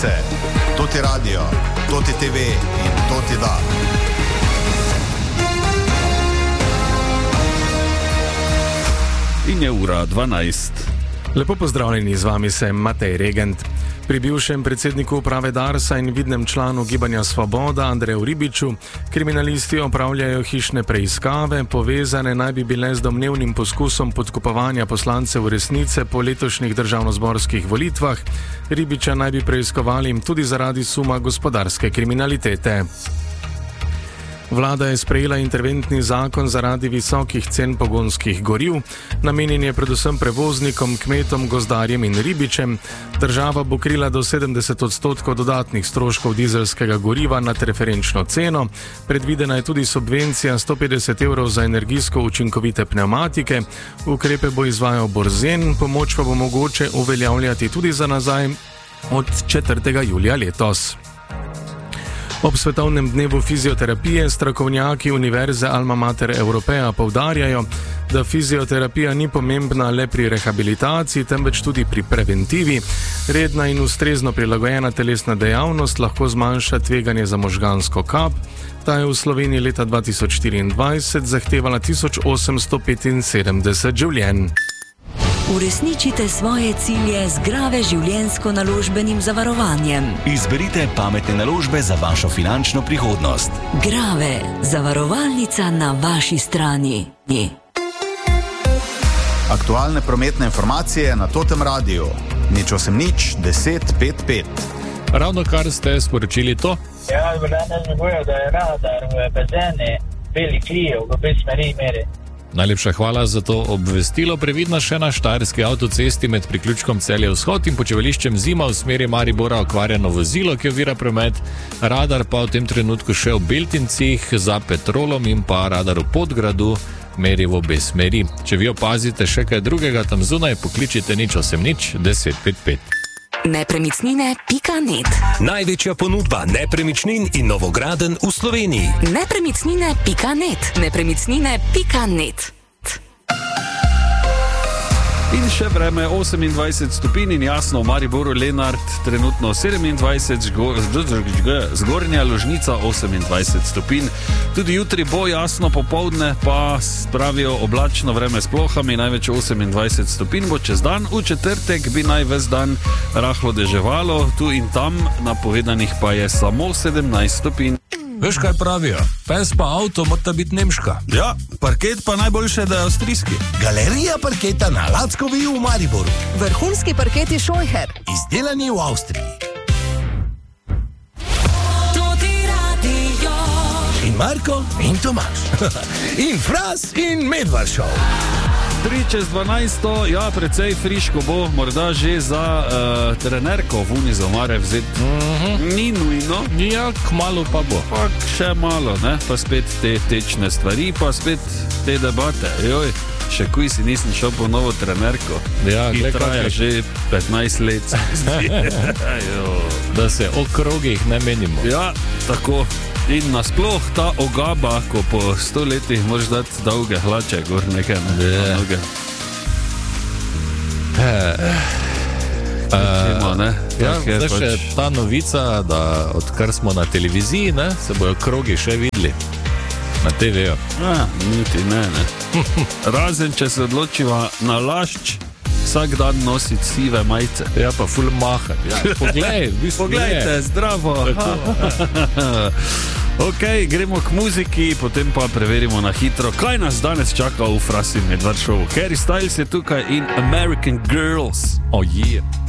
novice, toti radio, toti TV in toti da. In je ura 12. Lepo pozdravljeni, z vami sem Matej Regent. Pri bivšem predsedniku uprave Darsa in vidnem članu Gibanja Svoboda Andreju Ribiču kriminalisti opravljajo hišne preiskave, povezane naj bi bile z domnevnim poskusom podkupovanja poslancev resnice po letošnjih državnozborskih volitvah. Ribiča naj bi preiskovali tudi zaradi suma gospodarske kriminalitete. Vlada je sprejela interventni zakon zaradi visokih cen pogonskih goriv, namenjen je predvsem prevoznikom, kmetom, gozdarjem in ribičem. Država bo krila do 70% dodatnih stroškov dizelskega goriva nad referenčno ceno. Predvidena je tudi subvencija 150 evrov za energijsko učinkovite pnevmatike. Ukrepe bo izvajal Borzen, pomoč pa bo mogoče uveljavljati tudi za nazaj od 4. julija letos. Ob svetovnem dnevu fizioterapije strokovnjaki Univerze Alma Mater Europaea poudarjajo, da fizioterapija ni pomembna le pri rehabilitaciji, temveč tudi pri preventivi. Redna in ustrezno prilagojena telesna dejavnost lahko zmanjša tveganje za možgansko kap. Ta je v Sloveniji leta 2024 zahtevala 1875 življenj. Uresničite svoje cilje z Grave življenjsko-naložbenim zavarovanjem. Izberite pametne naložbe za vašo finančno prihodnost. Grave, zavarovalnica na vaši strani. Aktualne prometne informacije na Totem radiju. 080 10 55. Ravno kar ste sporočili to? Ja, danes mi bojo, da je radar v bazene Beli Klijev v obe smeri meri. Najlepša hvala za to obvestilo. Previdno še na štajerski avtocesti med priključkom Celje Vzhod in počivališčem Zima v smeri Maribora okvarjeno vozilo, ki ovira promet. Radar pa v tem trenutku še v Beltincih za Petrolom in pa radar v Podgradu meri v obe smeri. Če vi opazite še kaj drugega tam zunaj, pokličite 080 10 55. Nepremičnine.net. Največja ponudba nepremičnin in novogradenj v Sloveniji. Nepremičnine.net. Nepremičnine.net. In še vreme 28 stopinj in jasno v Mariboru Lenart trenutno 27, Zgornja Ložnica 28 stopinj. Tudi jutri bo jasno, popoldne pa pravijo oblačno vreme s plohami, največ 28 stopinj bo čez dan. V četrtek bi naj ves dan rahlo deževalo, tu in tam napovedanih pa je samo 17 stopinj. Veš, kaj pravijo? Pes pa avto mora biti nemška. Ja, parket pa najboljše, da je avstrijski. Galerija parketa na Lackovi v Mariboru. Vrhunski parketi Scheucher. Izdelani v Avstriji. In Marko in Tomaš. In Fras in Medvaršov. 3:12, ja, precej friško bo, morda že za trenerko v Unizomare vzeti. Ni nujno. Ja, kmalu pa bo. Pa še malo, ne? Pa spet te tečne stvari, pa spet te debate. Joj, še kuj si nisem šel po novo trenerko. Ja, ki traja že 15 let. Da se o krogih ne menimo. Ja, tako. In nasploh ta ogaba, ko po 100 letih moraš dati dolge hlače, gor nekaj na noge. Zdaj še ta novica, da odkar smo na televiziji, ne, se bojo krogi še videli. Na TV-ju. Niti ne. Razen, če se odločiva na lašč, vsak dan nositi sive majice. Ja, pa ful mahati. Ja. Poglejte, zdravo. Ok, gremo k muziki, potem pa preverimo na hitro, kaj nas danes čaka v Frasi Medvaršovu. Harry Styles je tukaj in American Girls. Oh yeah.